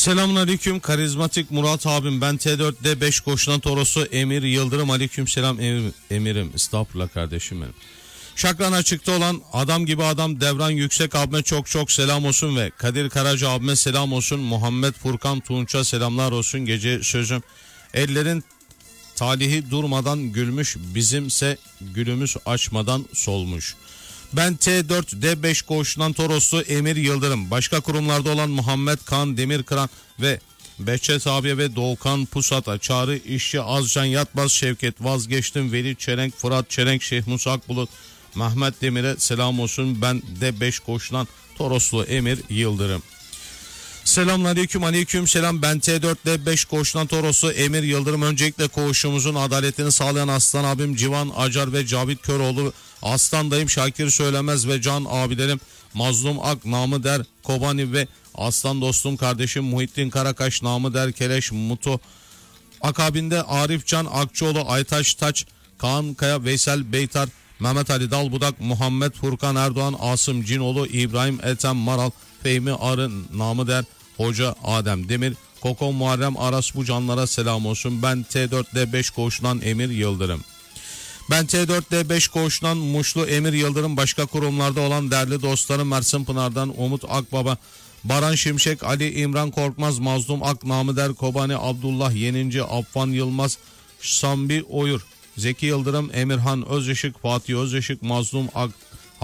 Selamünaleyküm karizmatik Murat abim, ben T4D5 koşulan torosu Emir Yıldırım. Aleyküm selam emirim, estağfurullah kardeşim benim. Şakran açıkta olan adam gibi adam Devran Yüksek abime çok çok selam olsun ve Kadir Karaca abime selam olsun. Muhammed Furkan Tunç'a selamlar olsun. Gece sözüm ellerin talihi durmadan gülmüş, bizimse gülümüz açmadan solmuş. Ben T4D5 koşulan toroslu Emir Yıldırım. Başka kurumlarda olan Muhammed Kan Demirkıran ve Behçet abi ve Doğukan Pusat'a, Çağrı İşçi, Azcan Yatmaz, Şevket Vazgeçtim, Veli Çelenk, Fırat Çelenk, Şeyh Musa Akbulut, Mehmet Demir'e selam olsun. Ben D5 koşulan toroslu Emir Yıldırım. Selamünaleyküm, aleyküm selam. Ben T4D5 koşulan torosu Emir Yıldırım. Öncelikle koğuşumuzun adaletini sağlayan aslan abim Civan Acar ve Cavit Köroğlu, aslan dayım Şakir Söylemez ve can abilerim Mazlum Ak, namı der Kobani ve aslan dostum kardeşim Muhittin Karakaş, namı der Keleş Mutu. Akabinde Arif Can Akçoğlu, Aytaş Taç, Kaan Kaya, Veysel Beytar, Mehmet Ali Dalbudak, Muhammed Furkan Erdoğan, Asım Cinoğlu, İbrahim Ethem Maral, Fehmi Arı, namı der Hoca Adem Demir, Koko Muharrem Aras, bu canlara selam olsun. Ben T4D5 koşulan Emir Yıldırım. Ben T4D5 koşulan Muşlu Emir Yıldırım. Başka kurumlarda olan değerli dostlarım Mersin Pınar'dan Umut Akbaba, Baran Şimşek, Ali İmran Korkmaz, Mazlum Ak, namı der Kobani, Abdullah Yeninci, Affan Yılmaz, Sambi Oyur, Zeki Yıldırım, Emirhan Özışık, Fatih Özışık, Mazlum Ak,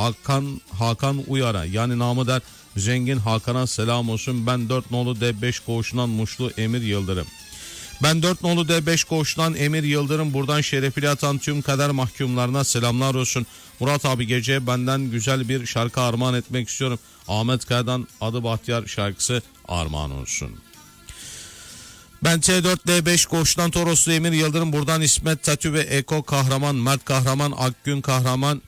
Hakan Uyar'a, yani namı der Zengin Hakan'a selam olsun. Ben 4 nolu D5 koğuşundan Muşlu Emir Yıldırım. Ben 4 nolu D5 koğuşundan Emir Yıldırım. Buradan şerefli atan tüm kader mahkumlarına selamlar olsun. Murat abi, geceye benden güzel bir şarkı armağan etmek istiyorum. Ahmet Kaya'dan Adı Bahtiyar şarkısı armağan olsun. Ben T4D5 koğuşundan toroslu Emir Yıldırım. Buradan İsmet Tatü ve Eko Kahraman, Mert Kahraman, Akgün Kahraman,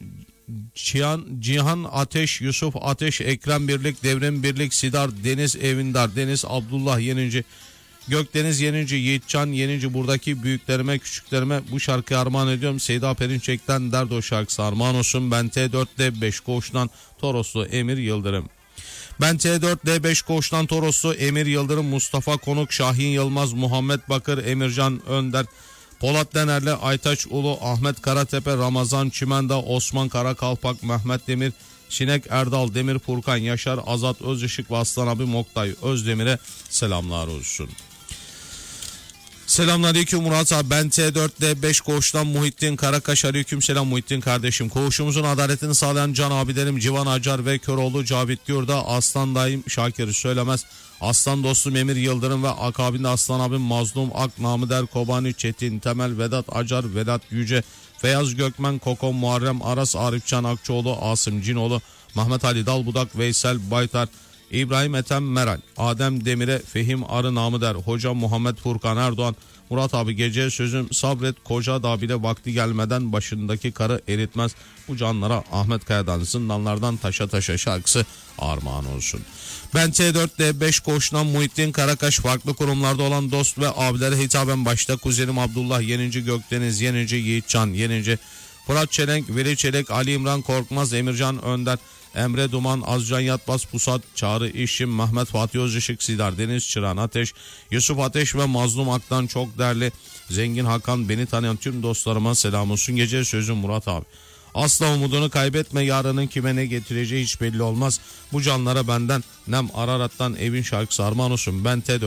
Cihan Ateş, Yusuf Ateş, Ekrem Birlik, Devrim Birlik, Sidar, Deniz Evindar, Deniz Abdullah Yenici, Gökdeniz Yenici, Yiğitcan Yenici, buradaki büyüklerime küçüklerime bu şarkıyı armağan ediyorum. Seyda Perinçek'ten Derdo şarkısı armağan olsun. Ben T4D5 koğuşundan toroslu Emir Yıldırım. Ben T4D5 koğuşundan toroslu Emir Yıldırım. Mustafa Konuk, Şahin Yılmaz, Muhammed Bakır, Emircan Önder, Polat Denerli, Aytaç Ulu, Ahmet Karatepe, Ramazan Çimenda, Osman Karakalpak, Mehmet Demir, Sinek Erdal, Demir Furkan, Yaşar, Azat Özışık ve Aslan abi Moktay Özdemir'e selamlar olsun. Selamünaleyküm Murat abi, ben T4D5 koğuştan Muhittin Karakaş. Aleyküm selam Muhittin kardeşim. Koğuşumuzun adaletini sağlayan can abilerim Civan Acar ve Köroğlu Cavit Gürda, aslan dayım Şakir Söylemez, aslan dostum Emir Yıldırım ve akabinde aslan abim Mazlum Ak, namı der Kobani, Çetin Temel, Vedat Acar, Vedat Yüce, Feyyaz Gökmen, Koko Muharrem Aras, Arifcan Akçoğlu, Asım Cinoğlu, Mehmet Ali Dalbudak, Veysel Baytar, İbrahim Ethem Meral, Adem Demir'e, Fehim Arı, namı der Hoca Muhammed Furkan Erdoğan. Murat abi, gece sözüm sabret, koca da bile vakti gelmeden başındaki karı eritmez. Bu canlara Ahmet Kaya'dan Zindanlardan Taşa Taşa şarkısı armağan olsun. Ben T4D5 koğuşundan Muhittin Karakaş. Farklı kurumlarda olan dost ve abilere hitaben başta kuzenim Abdullah Yenici, Gökdeniz Yenici, Yiğitcan Yenici, Fırat Çelenk, Veli Çelenk, Ali İmran Korkmaz, Emircan Önder, Emre Duman, Azcan Yatmaz, Pusat, Çağrı İşim, Mehmet Fatih Özışık, Sidar, Deniz Çıran Ateş, Yusuf Ateş ve Mazlum Ak'tan çok değerli Zengin Hakan, beni tanıyan tüm dostlarıma selam olsun. Gece sözüm Murat abi. Asla umudunu kaybetme, yarının kime ne getireceği hiç belli olmaz. Bu canlara benden Nem Ararat'tan Evin şarkısı armağan olsun. Ben T4